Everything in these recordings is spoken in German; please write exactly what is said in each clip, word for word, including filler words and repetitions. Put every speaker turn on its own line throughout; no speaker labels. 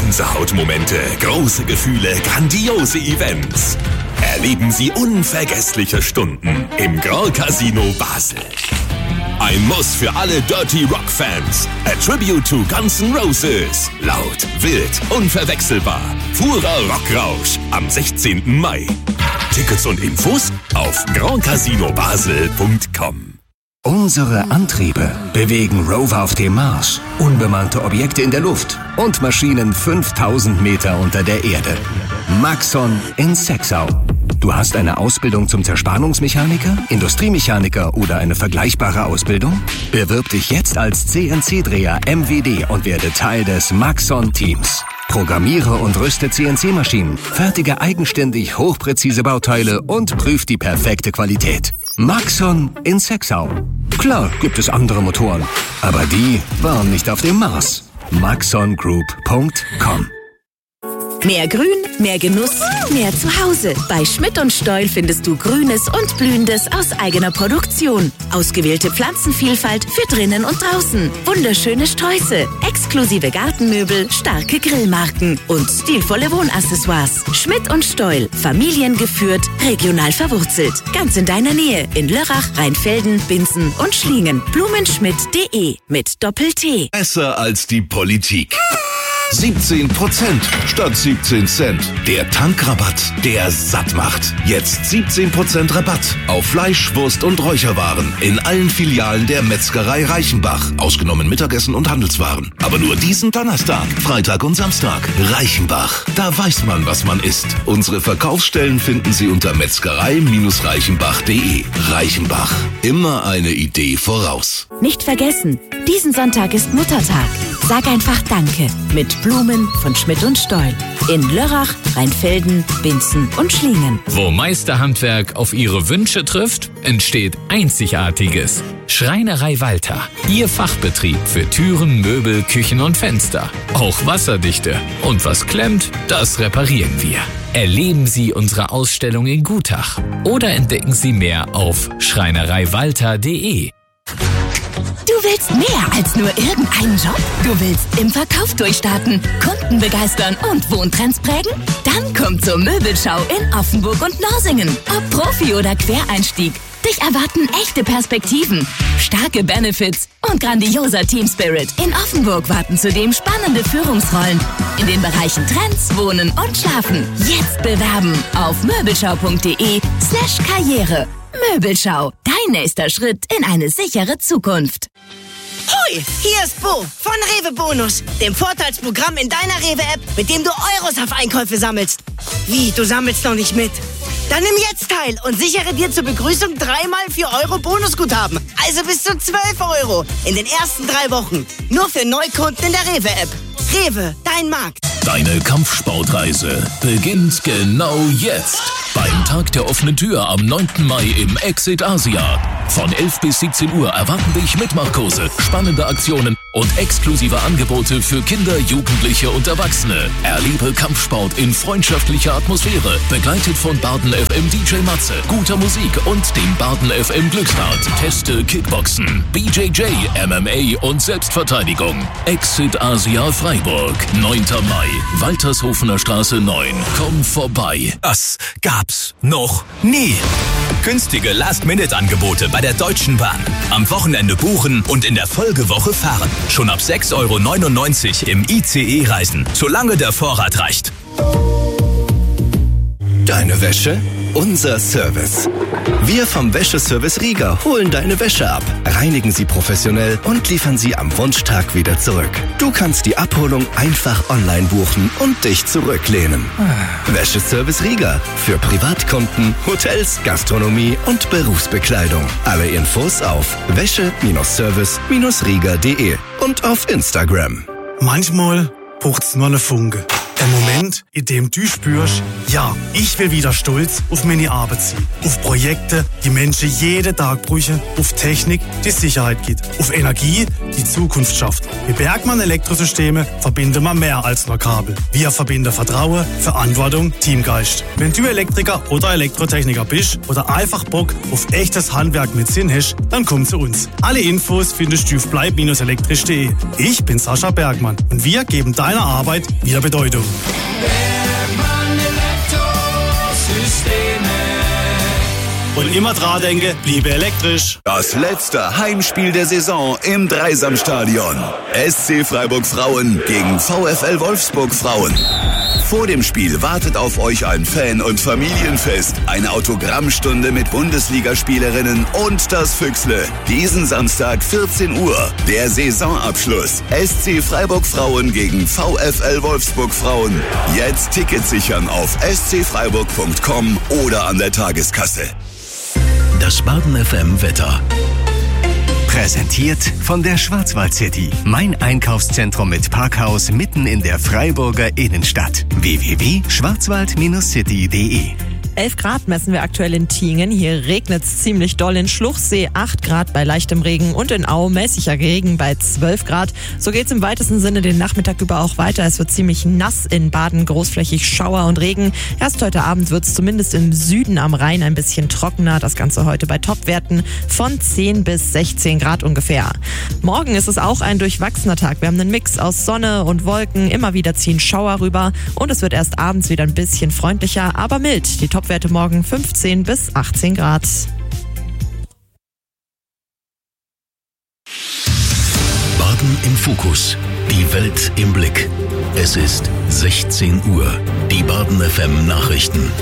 Gänsehautmomente, große Gefühle, grandiose Events. Erleben Sie unvergessliche Stunden im Grand Casino Basel. Ein Muss für alle Dirty Rock Fans. A Tribute to Guns N' Roses. Laut, wild, unverwechselbar. Purer Rockrausch am sechzehnten Mai. Tickets und Infos auf grand casino basel punkt com.
Unsere Antriebe bewegen Rover auf dem Mars, unbemannte Objekte in der Luft und Maschinen fünftausend Meter unter der Erde. Maxon in Sexau. Du hast eine Ausbildung zum Zerspannungsmechaniker, Industriemechaniker oder eine vergleichbare Ausbildung? Bewirb dich jetzt als C N C-Dreher M W D und werde Teil des Maxon-Teams. Programmiere und rüste C N C-Maschinen, fertige eigenständig hochpräzise Bauteile und prüf die perfekte Qualität. Maxon in Sexau. Klar gibt es andere Motoren, aber die waren nicht auf dem Mars. maxon group punkt com.
Mehr Grün, mehr Genuss, mehr Zuhause. Bei Schmidt und Steul findest du Grünes und Blühendes aus eigener Produktion. Ausgewählte Pflanzenvielfalt für drinnen und draußen. Wunderschöne Sträuße, exklusive Gartenmöbel, starke Grillmarken und stilvolle Wohnaccessoires. Schmidt und Steul, familiengeführt, regional verwurzelt. Ganz in deiner Nähe in Lörrach, Rheinfelden, Binzen und Schlingen. blumenschmidt punkt de mit Doppel-T.
Besser als die Politik. siebzehn Prozent statt siebzehn Cent. Der Tankrabatt, der satt macht. Jetzt siebzehn Prozent Rabatt auf Fleisch, Wurst und Räucherwaren in allen Filialen der Metzgerei Reichenbach. Ausgenommen Mittagessen und Handelswaren. Aber nur diesen Donnerstag, Freitag und Samstag. Reichenbach. Da weiß man, was man isst. Unsere Verkaufsstellen finden Sie unter metzgerei reichenbach punkt de. Reichenbach. Immer eine Idee voraus.
Nicht vergessen, diesen Sonntag ist Muttertag. Sag einfach Danke mit Blumen von Schmidt und Steul. In Lörrach, Rheinfelden, Binzen und Schlingen.
Wo Meisterhandwerk auf Ihre Wünsche trifft, entsteht Einzigartiges. Schreinerei Walter. Ihr Fachbetrieb für Türen, Möbel, Küchen und Fenster. Auch Wasserdichte. Und was klemmt, das reparieren wir. Erleben Sie unsere Ausstellung in Gutach. Oder entdecken Sie mehr auf schreinerei walter punkt de.
Du willst mehr als nur irgendeinen Job? Du willst im Verkauf durchstarten, Kunden begeistern und Wohntrends prägen? Dann komm zur Möbelschau in Offenburg und Norsingen. Ob Profi oder Quereinstieg, dich erwarten echte Perspektiven, starke Benefits und grandioser Teamspirit. In Offenburg warten zudem spannende Führungsrollen in den Bereichen Trends, Wohnen und Schlafen. Jetzt bewerben auf möbelschau punkt de slash karriere. Möbelschau, dein nächster Schritt in eine sichere Zukunft.
Hoi, hier ist Bo von Rewe Bonus, dem Vorteilsprogramm in deiner Rewe-App, mit dem du Euros auf Einkäufe sammelst. Wie, du sammelst noch nicht mit? Dann nimm jetzt teil und sichere dir zur Begrüßung dreimal vier Euro Bonusguthaben. Also bis zu zwölf Euro in den ersten drei Wochen. Nur für Neukunden in der Rewe-App. Rewe, dein Markt.
Deine Kampfsportreise beginnt genau jetzt. Beim Tag der offenen Tür am neunten Mai im Exit Asia. Von elf bis siebzehn Uhr erwarten dich Mitmachkurse, spannende Aktionen und exklusive Angebote für Kinder, Jugendliche und Erwachsene. Erlebe Kampfsport in freundschaftlicher Atmosphäre, begleitet von Baden F M D J Matze, guter Musik und dem Baden F M Glücksrad. Teste Kickboxen, B J J, M M A und Selbstverteidigung. Exit Asia Freiburg, neunter Mai, Waltershofener Straße neun. Komm vorbei.
Das gab's noch nie. Günstige Last-Minute-Angebote bei der Deutschen Bahn. Am Wochenende buchen und in der Folgewoche fahren. Schon ab sechs Euro neunundneunzig im I C E-Reisen, solange der Vorrat reicht.
Deine Wäsche? Unser Service. Wir vom Wäscheservice Rieger holen deine Wäsche ab, reinigen sie professionell und liefern sie am Wunschtag wieder zurück. Du kannst die Abholung einfach online buchen und dich zurücklehnen. Wäscheservice Rieger. Für Privatkunden, Hotels, Gastronomie und Berufsbekleidung. Alle Infos auf wäsche-service rieger punkt de und auf Instagram.
Manchmal braucht's nur eine Funke. Ein Moment, in dem du spürst, ja, ich will wieder stolz auf meine Arbeit sein. Auf Projekte, die Menschen jeden Tag brauchen. Auf Technik, die Sicherheit gibt. Auf Energie, die Zukunft schafft. Mit Bergmann Elektrosysteme verbinden wir mehr als nur Kabel. Wir verbinden Vertrauen, Verantwortung, Teamgeist. Wenn du Elektriker oder Elektrotechniker bist oder einfach Bock auf echtes Handwerk mit Sinn hast, dann komm zu uns. Alle Infos findest du auf bleib elektrisch punkt de. Ich bin Sascha Bergmann und wir geben deiner Arbeit wieder Bedeutung.
Bergmann Elektrosysteme.
Und immer dran denke, bliebe elektrisch.
Das letzte Heimspiel der Saison im Dreisamstadion. S C Freiburg Frauen gegen VfL Wolfsburg Frauen. Vor dem Spiel wartet auf euch ein Fan- und Familienfest, eine Autogrammstunde mit Bundesligaspielerinnen und das Füchsle. Diesen Samstag vierzehn Uhr, der Saisonabschluss. S C Freiburg Frauen gegen VfL Wolfsburg Frauen. Jetzt Tickets sichern auf s c freiburg punkt com oder an der Tageskasse.
Das Baden F M Wetter. Präsentiert von der Schwarzwald City. Mein Einkaufszentrum mit Parkhaus mitten in der Freiburger Innenstadt. w w w punkt schwarzwald city punkt de.
elf Grad messen wir aktuell in Tiengen. Hier regnet es ziemlich doll. In Schluchsee acht Grad bei leichtem Regen und in Au mäßiger Regen bei zwölf Grad. So geht es im weitesten Sinne den Nachmittag über auch weiter. Es wird ziemlich nass in Baden, großflächig Schauer und Regen. Erst heute Abend wird es zumindest im Süden am Rhein ein bisschen trockener. Das Ganze heute bei Topwerten von zehn bis sechzehn Grad ungefähr. Morgen ist es auch ein durchwachsener Tag. Wir haben einen Mix aus Sonne und Wolken. Immer wieder ziehen Schauer rüber und es wird erst abends wieder ein bisschen freundlicher, aber mild. Die Topwerte morgen fünfzehn bis achtzehn Grad.
Baden im Fokus. Die Welt im Blick. Es ist sechzehn Uhr. Die Baden F M Nachrichten.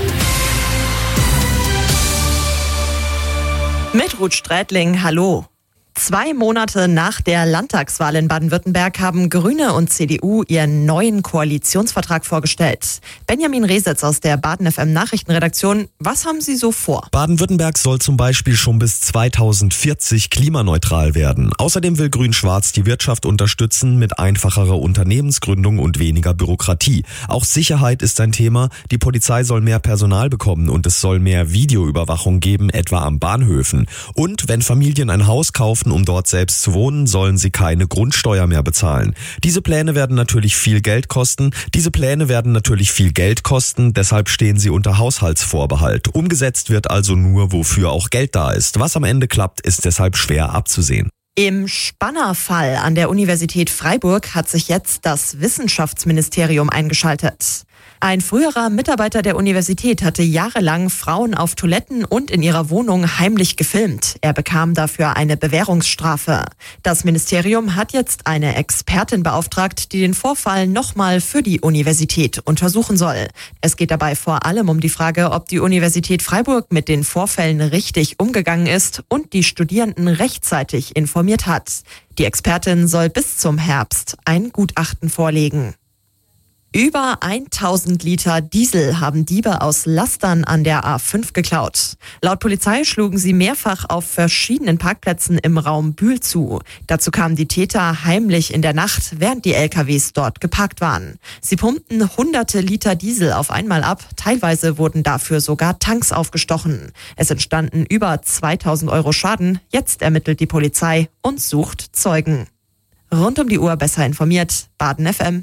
Mit Ruth Strätling, hallo. Zwei Monate nach der Landtagswahl in Baden-Württemberg haben Grüne und C D U ihren neuen Koalitionsvertrag vorgestellt. Benjamin Resetz aus der Baden F M Nachrichtenredaktion, was haben Sie so vor?
Baden-Württemberg soll zum Beispiel schon bis zweitausendvierzig klimaneutral werden. Außerdem will Grün-Schwarz die Wirtschaft unterstützen mit einfacherer Unternehmensgründung und weniger Bürokratie. Auch Sicherheit ist ein Thema. Die Polizei soll mehr Personal bekommen und es soll mehr Videoüberwachung geben, etwa am Bahnhöfen. Und wenn Familien ein Haus kaufen, um dort selbst zu wohnen, sollen sie keine Grundsteuer mehr bezahlen. Diese Pläne werden natürlich viel Geld kosten. Diese Pläne werden natürlich viel Geld kosten, deshalb stehen sie unter Haushaltsvorbehalt. Umgesetzt wird also nur, wofür auch Geld da ist. Was am Ende klappt, ist deshalb schwer abzusehen.
Im Spannerfall an der Universität Freiburg hat sich jetzt das Wissenschaftsministerium eingeschaltet. Ein früherer Mitarbeiter der Universität hatte jahrelang Frauen auf Toiletten und in ihrer Wohnung heimlich gefilmt. Er bekam dafür eine Bewährungsstrafe. Das Ministerium hat jetzt eine Expertin beauftragt, die den Vorfall nochmal für die Universität untersuchen soll. Es geht dabei vor allem um die Frage, ob die Universität Freiburg mit den Vorfällen richtig umgegangen ist und die Studierenden rechtzeitig informiert hat. Die Expertin soll bis zum Herbst ein Gutachten vorlegen. Über tausend Liter Diesel haben Diebe aus Lastern an der A fünf geklaut. Laut Polizei schlugen sie mehrfach auf verschiedenen Parkplätzen im Raum Bühl zu. Dazu kamen die Täter heimlich in der Nacht, während die L K Ws dort geparkt waren. Sie pumpten hunderte Liter Diesel auf einmal ab. Teilweise wurden dafür sogar Tanks aufgestochen. Es entstanden über zweitausend Euro Schaden. Jetzt ermittelt die Polizei und sucht Zeugen. Rund um die Uhr besser informiert, Baden F M.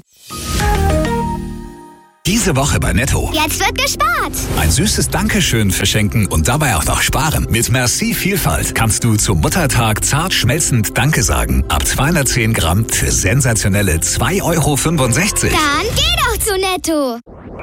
Diese Woche bei Netto.
Jetzt wird gespart.
Ein süßes Dankeschön verschenken und dabei auch noch sparen. Mit Merci Vielfalt kannst du zum Muttertag zart schmelzend Danke sagen. Ab zweihundertzehn Gramm für sensationelle zwei Euro fünfundsechzig.
Dann geh doch zu Netto.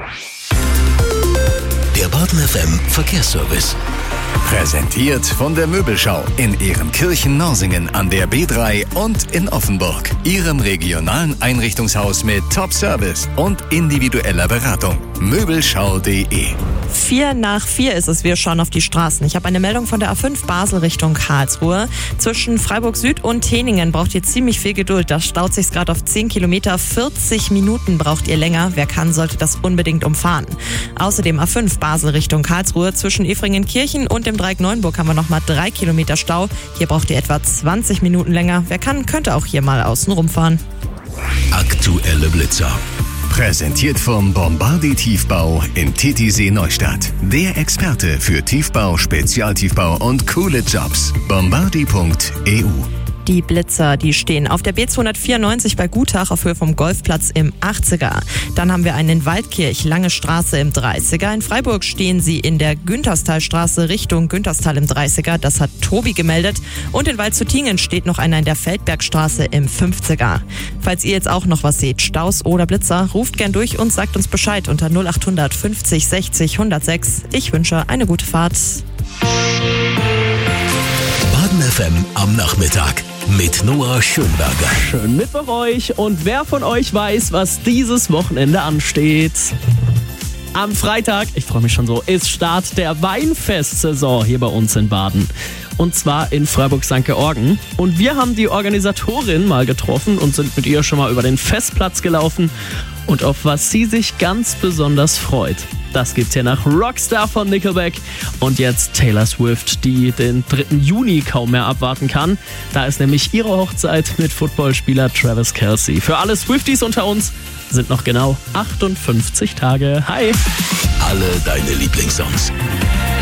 Der Baden F M Verkehrsservice.
Präsentiert von der Möbelschau in Ehrenkirchen-Norsingen an der B drei und in Offenburg. Ihrem regionalen Einrichtungshaus mit Top-Service und individueller Beratung. Möbelschau punkt de.
Vier nach vier ist es, wir schauen auf die Straßen. Ich habe eine Meldung von der A fünf Basel Richtung Karlsruhe. Zwischen Freiburg Süd und Teningen braucht ihr ziemlich viel Geduld. Da staut sich's gerade auf zehn Kilometer. vierzig Minuten braucht ihr länger. Wer kann, sollte das unbedingt umfahren. Außerdem A fünf Basel Richtung Karlsruhe. Zwischen Efringenkirchen und dem Dreieck Neuenburg haben wir nochmal drei Kilometer Stau. Hier braucht ihr etwa zwanzig Minuten länger. Wer kann, könnte auch hier mal außen rumfahren.
Aktuelle Blitzer.
Präsentiert vom Bombardier Tiefbau in Titisee Neustadt. Der Experte für Tiefbau, Spezialtiefbau und coole Jobs. bombardier punkt e u.
Die Blitzer, die stehen auf der B zweihundertvierundneunzig bei Gutach auf Höhe vom Golfplatz im achtziger. Dann haben wir einen in Waldkirch, Lange Straße im dreißiger. In Freiburg stehen sie in der Günterstalstraße Richtung Günterstal im dreißiger. Das hat Tobi gemeldet. Und in Waldshutingen steht noch einer in der Feldbergstraße im fünfziger. Falls ihr jetzt auch noch was seht, Staus oder Blitzer, ruft gern durch und sagt uns Bescheid unter null acht hundert fünfzig sechzig hundertsechs. Ich wünsche eine gute Fahrt.
Baden F M am Nachmittag mit Noah Schönberger.
Schön Mittwoch euch. Und wer von euch weiß, was dieses Wochenende ansteht? Am Freitag, ich freue mich schon so, ist Start der Weinfestsaison hier bei uns in Baden. Und zwar in Freiburg-Sankt Georgen. Und wir haben die Organisatorin mal getroffen und sind mit ihr schon mal über den Festplatz gelaufen. Und auf was sie sich ganz besonders freut. Das gibt's hier nach Rockstar von Nickelback. Und jetzt Taylor Swift, die den dritten Juni kaum mehr abwarten kann. Da ist nämlich ihre Hochzeit mit Footballspieler Travis Kelce. Für alle Swifties unter uns sind noch genau achtundfünfzig Tage. Hi!
Alle deine Lieblingssongs.